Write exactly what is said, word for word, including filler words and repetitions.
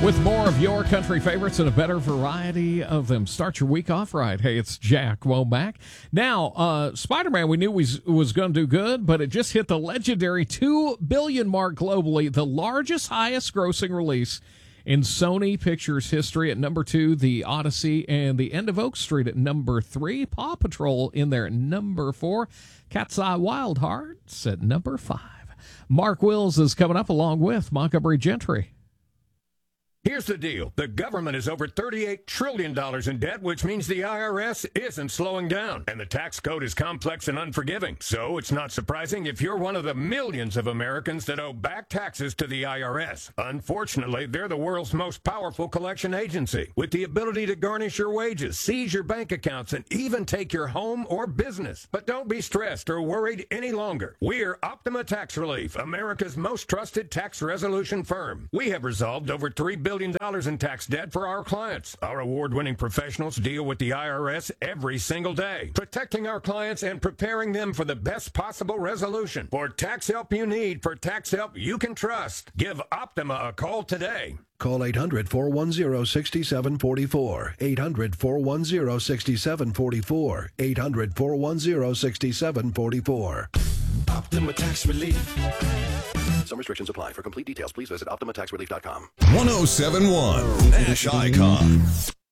With more of your country favorites and a better variety of them. Start your week off right. Hey, it's Jack Womack. Now, uh, Spider-Man, we knew was, was going to do good, but it just hit the legendary two billion mark globally, the largest, highest grossing release in Sony Pictures history. At number two, The Odyssey, and The End of Oak Street at number three. Paw Patrol in there at number four. Cat's Eye Wild Hearts at number five. Mark Wills is coming up along with Montgomery Gentry. Here's the deal. The government is over thirty-eight trillion dollars in debt, which means the I R S isn't slowing down. And the tax code is complex and unforgiving. So it's not surprising if you're one of the millions of Americans that owe back taxes to the I R S. Unfortunately, they're the world's most powerful collection agency, with the ability to garnish your wages, seize your bank accounts, and even take your home or business. But don't be stressed or worried any longer. We're Optima Tax Relief, America's most trusted tax resolution firm. We have resolved over three billion dollars in tax debt for our clients. Our award-winning professionals deal with the I R S every single day, protecting our clients and preparing them for the best possible resolution. For tax help you need, for tax help you can trust, give Optima a call today. Call eight hundred, four one zero, six seven four four. eight hundred, four one zero, six seven four four. eight hundred, four one zero, six seven four four. Optima Tax Relief. Some restrictions apply. For complete details, please visit optima tax relief dot com. one oh seven point one Nash Icon.